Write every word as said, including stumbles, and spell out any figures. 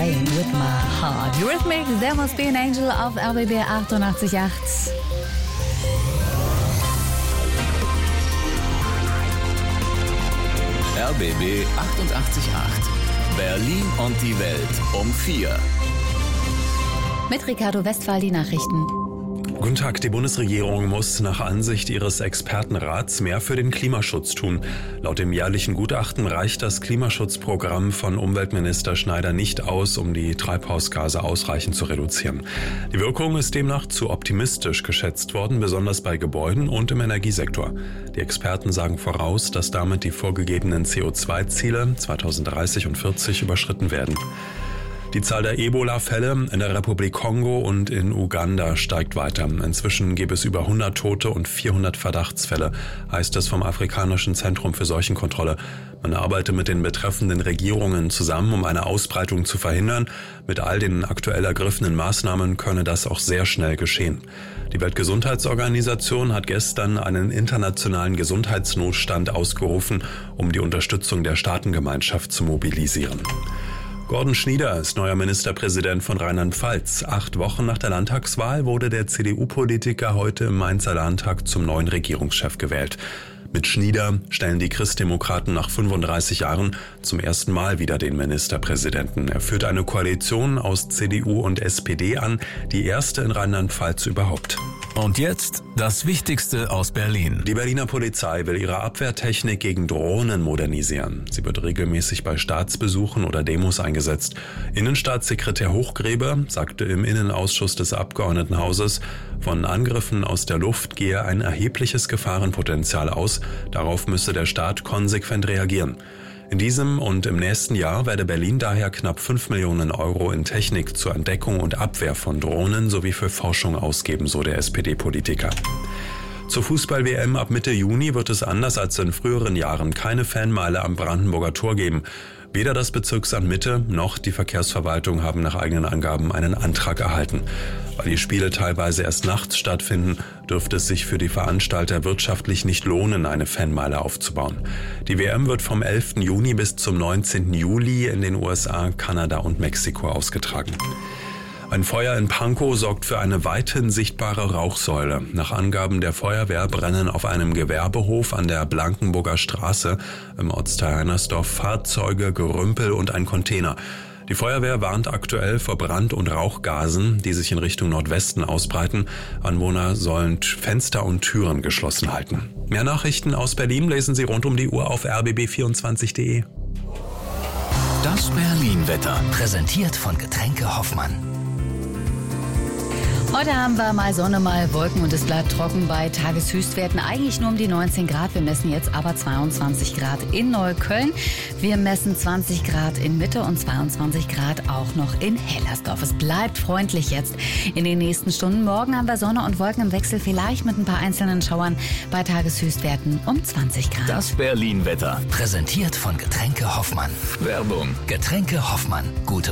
Playing with my heart. Eurythmics, There Must Be an Angel auf R B B achtundachtzig Komma acht. R B B achtundachtzig Komma acht. Berlin und die Welt um vier. Mit Ricardo Westphal die Nachrichten. Guten Tag, die Bundesregierung muss nach Ansicht ihres Expertenrats mehr für den Klimaschutz tun. Laut dem jährlichen Gutachten reicht das Klimaschutzprogramm von Umweltminister Schneider nicht aus, um die Treibhausgase ausreichend zu reduzieren. Die Wirkung ist demnach zu optimistisch geschätzt worden, besonders bei Gebäuden und im Energiesektor. Die Experten sagen voraus, dass damit die vorgegebenen C O zwei Ziele zweitausenddreißig und vierzig überschritten werden. Die Zahl der Ebola-Fälle in der Republik Kongo und in Uganda steigt weiter. Inzwischen gäbe es über hundert Tote und vierhundert Verdachtsfälle, heißt es vom Afrikanischen Zentrum für Seuchenkontrolle. Man arbeite mit den betreffenden Regierungen zusammen, um eine Ausbreitung zu verhindern. Mit all den aktuell ergriffenen Maßnahmen könne das auch sehr schnell geschehen. Die Weltgesundheitsorganisation hat gestern einen internationalen Gesundheitsnotstand ausgerufen, um die Unterstützung der Staatengemeinschaft zu mobilisieren. Gordon Schnieder ist neuer Ministerpräsident von Rheinland-Pfalz. Acht Wochen nach der Landtagswahl wurde der C D U-Politiker heute im Mainzer Landtag zum neuen Regierungschef gewählt. Mit Schnieder stellen die Christdemokraten nach fünfunddreißig Jahren zum ersten Mal wieder den Ministerpräsidenten. Er führt eine Koalition aus C D U und S P D an, die erste in Rheinland-Pfalz überhaupt. Und jetzt das Wichtigste aus Berlin. Die Berliner Polizei will ihre Abwehrtechnik gegen Drohnen modernisieren. Sie wird regelmäßig bei Staatsbesuchen oder Demos eingesetzt. Innenstaatssekretär Hochgräber sagte im Innenausschuss des Abgeordnetenhauses, von Angriffen aus der Luft gehe ein erhebliches Gefahrenpotenzial aus. Darauf müsse der Staat konsequent reagieren. In diesem und im nächsten Jahr werde Berlin daher knapp fünf Millionen Euro in Technik zur Entdeckung und Abwehr von Drohnen sowie für Forschung ausgeben, so der S P D-Politiker. Zur Fußball-W M ab Mitte Juni wird es anders als in früheren Jahren keine Fanmeile am Brandenburger Tor geben. Weder das Bezirksamt Mitte noch die Verkehrsverwaltung haben nach eigenen Angaben einen Antrag erhalten. Weil die Spiele teilweise erst nachts stattfinden, dürfte es sich für die Veranstalter wirtschaftlich nicht lohnen, eine Fanmeile aufzubauen. Die W M wird vom elften Juni bis zum neunzehnten Juli in den U S A, Kanada und Mexiko ausgetragen. Ein Feuer in Pankow sorgt für eine weithin sichtbare Rauchsäule. Nach Angaben der Feuerwehr brennen auf einem Gewerbehof an der Blankenburger Straße im Ortsteil Heinersdorf Fahrzeuge, Gerümpel und ein Container. Die Feuerwehr warnt aktuell vor Brand- und Rauchgasen, die sich in Richtung Nordwesten ausbreiten. Anwohner sollen Fenster und Türen geschlossen halten. Mehr Nachrichten aus Berlin lesen Sie rund um die Uhr auf r b b vierundzwanzig punkt d e. Das Berlin-Wetter. Präsentiert von Getränke Hoffmann. Heute haben wir mal Sonne, mal Wolken und es bleibt trocken bei Tageshöchstwerten. Eigentlich nur um die neunzehn Grad. Wir messen jetzt aber zweiundzwanzig Grad in Neukölln. Wir messen zwanzig Grad in Mitte und zweiundzwanzig Grad auch noch in Hellersdorf. Es bleibt freundlich jetzt in den nächsten Stunden. Morgen haben wir Sonne und Wolken im Wechsel, vielleicht mit ein paar einzelnen Schauern bei Tageshöchstwerten um zwanzig Grad. Das Berlin-Wetter. Präsentiert von Getränke Hoffmann. Werbung. Getränke Hoffmann. Gute